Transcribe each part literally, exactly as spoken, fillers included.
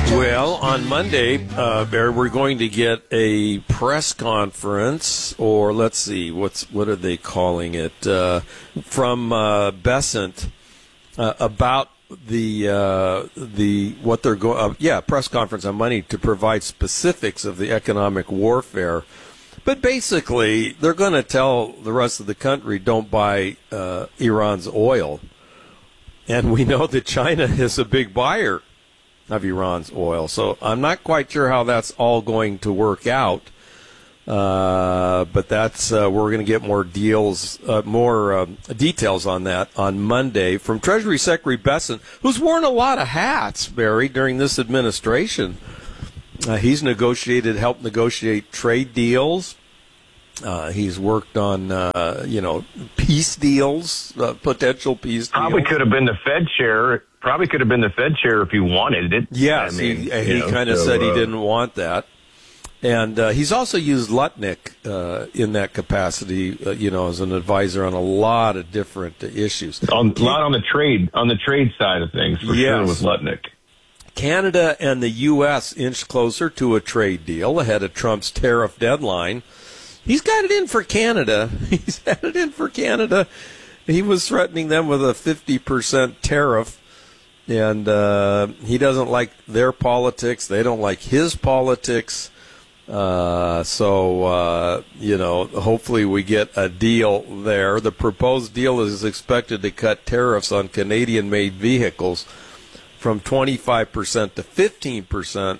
Well, on Monday, uh, Barry, we're going to get a press conference, or let's see, what's what are they calling it, uh, from uh, Bessent uh, about the uh, the what they're going. Uh, yeah, press conference on Monday to provide specifics of the economic warfare. But basically, they're going to tell the rest of the country, don't buy uh, Iran's oil. And we know that China is a big buyer of Iran's oil. So I'm not quite sure how that's all going to work out. Uh, but that's uh, we're going to get more deals, uh, more uh, details on that on Monday from Treasury Secretary Bessent, who's worn a lot of hats, Barry, during this administration. Uh, he's negotiated, helped negotiate trade deals. Uh, he's worked on, uh, you know, peace deals, uh, potential peace Probably deals. could have been the Fed chair. Probably could have been the Fed chair if he wanted it. Yes, I mean, he, he kind of so, said he uh, didn't want that. And uh, he's also used Lutnick uh, in that capacity, uh, you know, as an advisor on a lot of different uh, issues. On, a lot on the trade, on the trade side of things, for Yes. sure, with Lutnick. Canada and the U S inched closer to a trade deal ahead of Trump's tariff deadline. He's got it in for Canada. He's had it in for Canada. He was threatening them with a fifty percent tariff, and uh, he doesn't like their politics. They don't like his politics. Uh, so, uh, you know, hopefully we get a deal there. The proposed deal is expected to cut tariffs on Canadian-made vehicles from twenty-five percent to fifteen percent,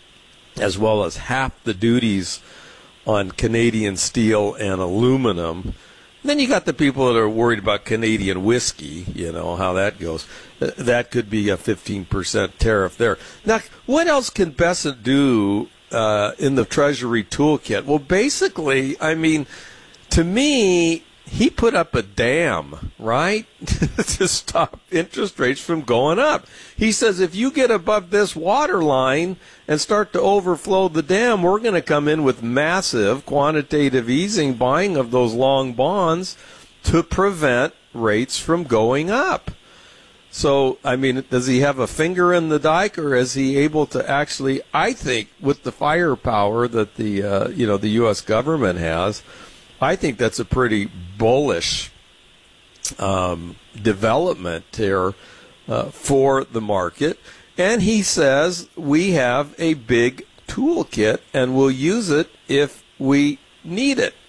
as well as half the duties on Canadian steel and aluminum. Then you got the people that are worried about Canadian whiskey, you know, how that goes. That could be a fifteen percent tariff there. Now, what else can Bessent do uh, in the Treasury toolkit? Well, basically, I mean, to me, he put up a dam, right, to stop interest rates from going up. He says if you get above this water line and start to overflow the dam, we're going to come in with massive quantitative easing, buying of those long bonds to prevent rates from going up. So, I mean, does he have a finger in the dike, or is he able to actually, I think, with the firepower that the, uh, you know, the U S government has, I think that's a pretty bullish um, development here uh, for the market. And he says we have a big toolkit and we'll use it if we need it.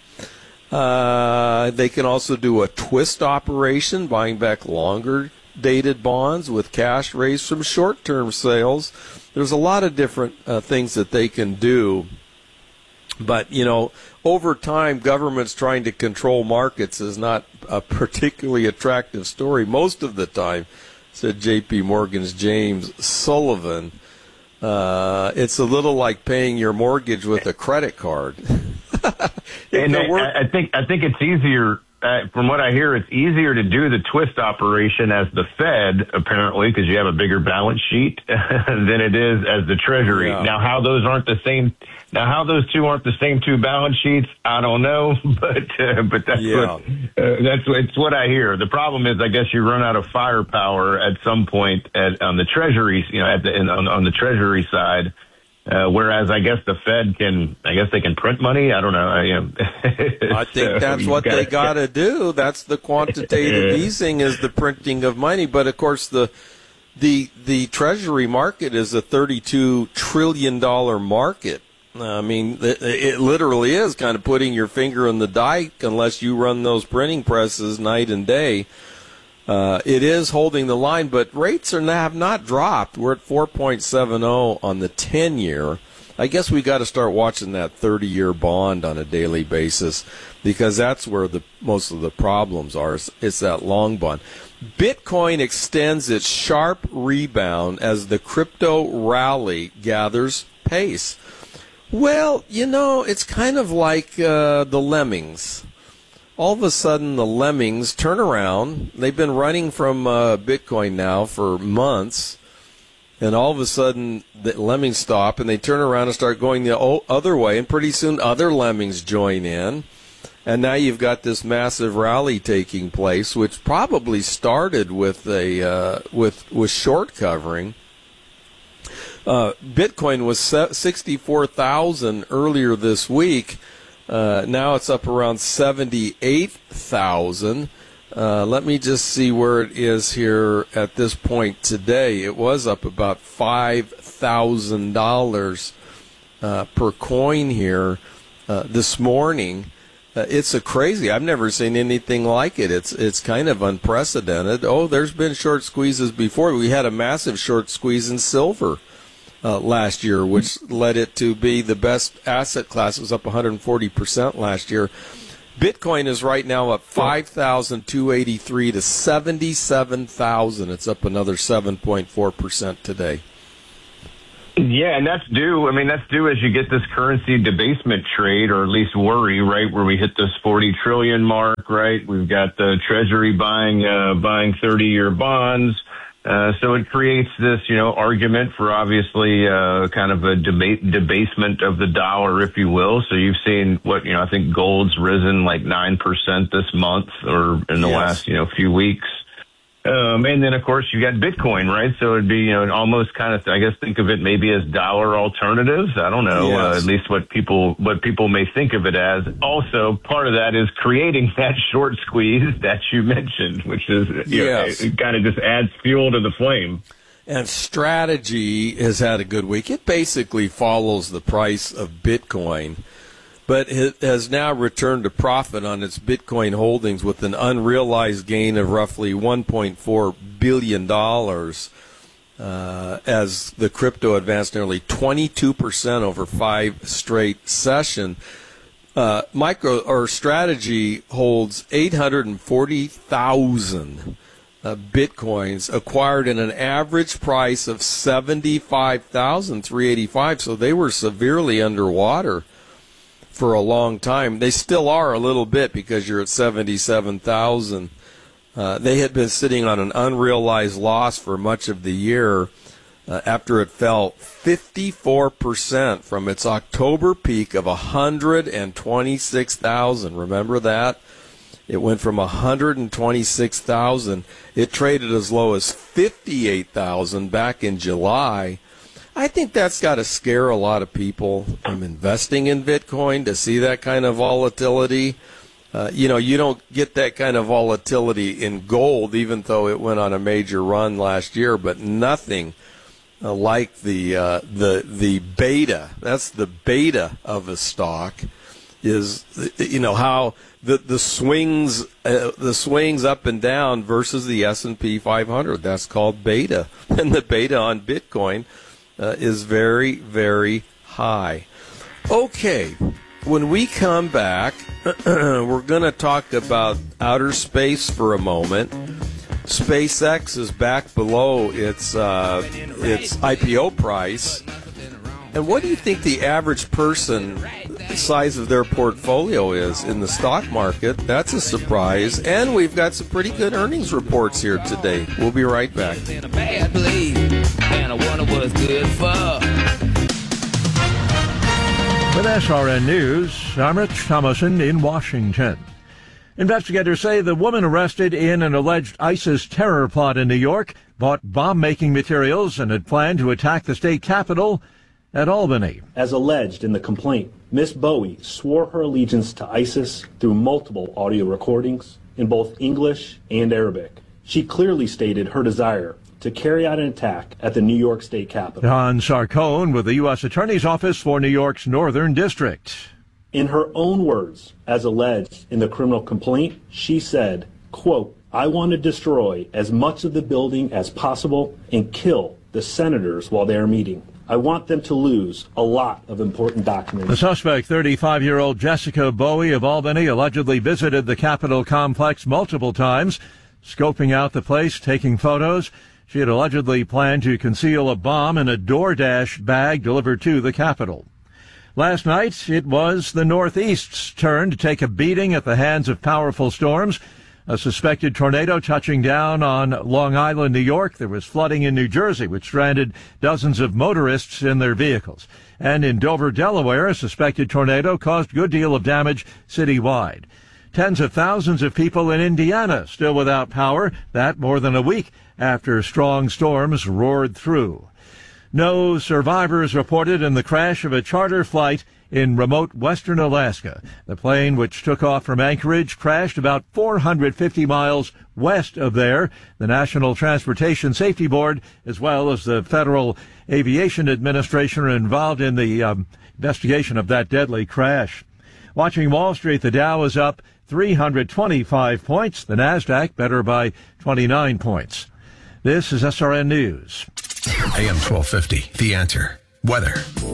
Uh, they can also do a twist operation, buying back longer dated bonds with cash raised from short-term sales. There's a lot of different uh, things that they can do. But, you know, over time, governments trying to control markets is not a particularly attractive story most of the time, said J P. Morgan's James Sullivan. Uh, it's a little like paying your mortgage with a credit card. And I, I think I think it's easier, uh, from what I hear, it's easier to do the twist operation as the Fed, apparently, because you have a bigger balance sheet than it is as the Treasury. Yeah. Now, how those aren't the same, now how those two aren't the same two balance sheets, I don't know, but uh, but that's Yeah. what uh, that's what, it's what I hear. The problem is, I guess you run out of firepower at some point at, on the Treasury, you know, at the on, on the Treasury side. Uh, whereas I guess the Fed can, I guess they can print money. I don't know. I, um, I think so that's what gotta, they got to do. That's the quantitative easing, is the printing of money. But of course, the the the Treasury market is a thirty-two trillion dollar market. I mean, it, it literally is kind of putting your finger in the dike unless you run those printing presses night and day. Uh, it is holding the line, but rates are not, have not dropped. We're at four point seven oh on the ten-year. I guess we got to start watching that thirty-year bond on a daily basis, because that's where the most of the problems are. It's, it's that long bond. Bitcoin extends its sharp rebound as the crypto rally gathers pace. Well, you know, it's kind of like uh, the lemmings. All of a sudden, the lemmings turn around. They've been running from uh, Bitcoin now for months, and all of a sudden, the lemmings stop, and they turn around and start going the other way, and pretty soon other lemmings join in, and now you've got this massive rally taking place, which probably started with a uh, with with short covering. Uh, Bitcoin was sixty-four thousand earlier this week. Uh, now it's up around seventy-eight thousand. Uh, let me just see where it is here at this point today. It was up about five thousand dollars uh, per coin here uh, this morning. Uh, it's a crazy. I've never seen anything like it. It's it's kind of unprecedented. Oh, there's been short squeezes before. We had a massive short squeeze in silver uh, last year, which led it to be the best asset class. It was up one hundred forty percent last year. Bitcoin is right now up five thousand two hundred eighty-three to seventy-seven thousand. It's up another seven point four percent today. Yeah, and that's due. I mean, that's due as you get this currency debasement trade, or at least worry, right, where we hit this forty trillion mark, right? We've got the Treasury buying uh, buying thirty-year bonds. Uh, so it creates this, you know, argument for obviously uh, kind of a deba- debasement of the dollar, if you will. So you've seen what, you know, I think gold's risen like nine percent this month or in the yes. last, you know, few weeks. Um, and then, of course, you got Bitcoin, right? So it'd be, you know, almost kind of, I guess, think of it maybe as dollar alternatives. I don't know, yes. uh, at least what people what people may think of it as. Also, part of that is creating that short squeeze that you mentioned, which is, you yes. know, it, it kind of just adds fuel to the flame. And Strategy has had a good week. It basically follows the price of Bitcoin, but it has now returned to profit on its Bitcoin holdings with an unrealized gain of roughly one point four billion dollars uh, as the crypto advanced nearly twenty-two percent over five straight sessions. Uh, micro or Strategy holds eight hundred forty thousand uh, Bitcoins acquired at an average price of seventy-five thousand three hundred eighty-five, so they were severely underwater for a long time. They still are a little bit because you're at seventy-seven thousand. Uh, they had been sitting on an unrealized loss for much of the year uh, after it fell fifty-four percent from its October peak of one hundred twenty-six thousand. Remember that? It went from one hundred twenty-six thousand. It traded as low as fifty-eight thousand back in July. I think that's got to scare a lot of people from investing in Bitcoin to see that kind of volatility. Uh, you know, you don't get that kind of volatility in gold, even though it went on a major run last year, but nothing uh, like the uh, the the beta. That's the beta of a stock. Is, you know, how the the swings uh, the swings up and down versus the S and P five hundred. That's called beta, and the beta on Bitcoin Uh, is very, very high. Okay, when we come back, we're going to talk about outer space for a moment. SpaceX is back below its uh, its I P O price. And what do you think the average person size of their portfolio is in the stock market? That's a surprise. And we've got some pretty good earnings reports here today. We'll be right back. With S R N News, I'm Rich Thomason in Washington. Investigators say the woman arrested in an alleged ISIS terror plot in New York bought bomb-making materials and had planned to attack the state capitol at Albany. As alleged in the complaint, Miss Bowie swore her allegiance to ISIS through multiple audio recordings in both English and Arabic. She clearly stated her desire to carry out an attack at the New York State Capitol. Don Sarcone with the U S Attorney's Office for New York's Northern District. In her own words, as alleged in the criminal complaint, she said, quote, "I want to destroy as much of the building as possible and kill the senators while they are meeting. I want them to lose a lot of important documents." The suspect, thirty-five-year-old Jessica Bowie of Albany, allegedly visited the Capitol complex multiple times, scoping out the place, taking photos. She had allegedly planned to conceal a bomb in a DoorDash bag delivered to the Capitol. Last night, it was the Northeast's turn to take a beating at the hands of powerful storms. A suspected tornado touching down on Long Island, New York. There was flooding in New Jersey, which stranded dozens of motorists in their vehicles. And in Dover, Delaware, a suspected tornado caused a good deal of damage citywide. Tens of thousands of people in Indiana still without power, that more than a week after strong storms roared through. No survivors reported in the crash of a charter flight in remote western Alaska. The plane, which took off from Anchorage, crashed about four hundred fifty miles west of there. The National Transportation Safety Board, as well as the Federal Aviation Administration, are involved in the um, investigation of that deadly crash. Watching Wall Street, the Dow is up three hundred twenty-five points. The Nasdaq better by twenty-nine points. This is S R N News. A M twelve fifty, The Answer. Weather.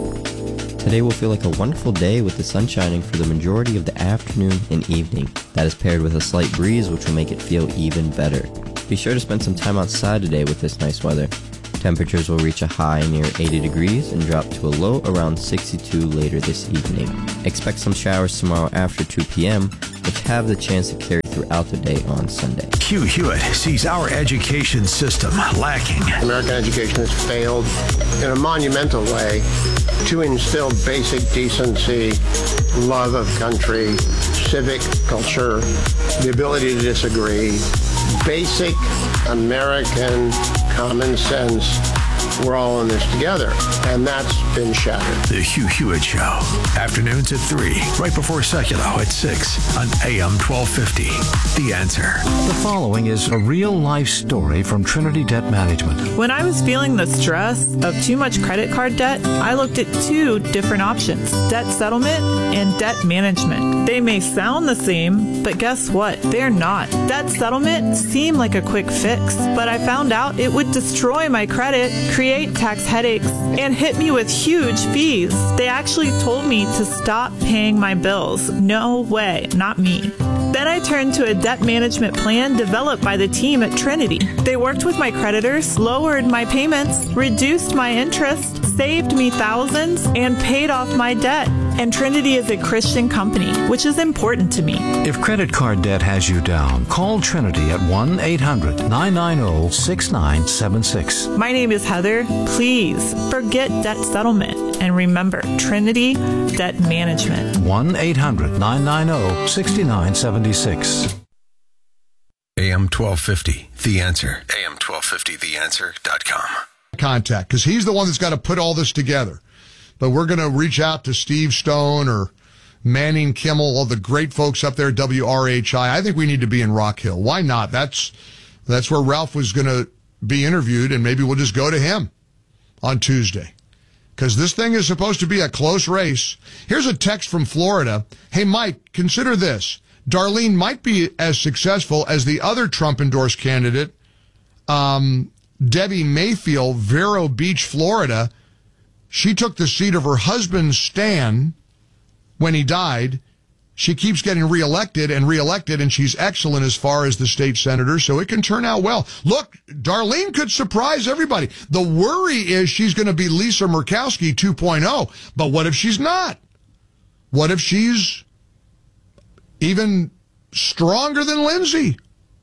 Today will feel like a wonderful day with the sun shining for the majority of the afternoon and evening. That is paired with a slight breeze, which will make it feel even better. Be sure to spend some time outside today with this nice weather. Temperatures will reach a high near eighty degrees and drop to a low around sixty-two later this evening. Expect some showers tomorrow after two p.m., which have the chance to carry throughout the day on Sunday. Hugh Hewitt sees our education system lacking. American education has failed in a monumental way to instill basic decency, love of country, civic culture, the ability to disagree, basic American common sense. We're all in this together, and that's been shattered. The Hugh Hewitt Show, afternoons at three, right before Seculo at six on A M twelve fifty. The Answer. The following is a real-life story from Trinity Debt Management. When I was feeling the stress of too much credit card debt, I looked at two different options, debt settlement and debt management. They may sound the same, but guess what? They're not. Debt settlement seemed like a quick fix, but I found out it would destroy my credit, create tax headaches, and hit me with huge fees. They actually told me to stop paying my bills. No way, not me. Then I turned to a debt management plan developed by the team at Trinity. They worked with my creditors, lowered my payments, reduced my interest, saved me thousands, and paid off my debt. And Trinity is a Christian company, which is important to me. If credit card debt has you down, call Trinity at one eight hundred nine nine zero six nine seven six. My name is Heather. Please forget debt settlement and remember Trinity Debt Management. one eight hundred nine nine zero six nine seven six. A M twelve fifty, The Answer. A M twelve fifty the answer dot com. Contact, because he's the one that's got to put all this together. But we're going to reach out to Steve Stone or Manning Kimmel, all the great folks up there at W R H I. I think we need to be in Rock Hill. Why not? That's that's where Ralph was going to be interviewed, and maybe we'll just go to him on Tuesday. Because this thing is supposed to be a close race. Here's a text from Florida. Hey, Mike, consider this. Darlene might be as successful as the other Trump-endorsed candidate, um, Debbie Mayfield, Vero Beach, Florida. She took the seat of her husband, Stan, when he died. She keeps getting reelected and reelected, and she's excellent as far as the state senator, so it can turn out well. Look, Darlene could surprise everybody. The worry is she's going to be Lisa Murkowski two point oh, but what if she's not? What if she's even stronger than Lindsay?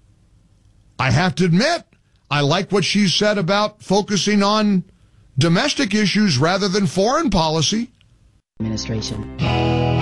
I have to admit, I like what she said about focusing on domestic issues rather than foreign policy. Administration.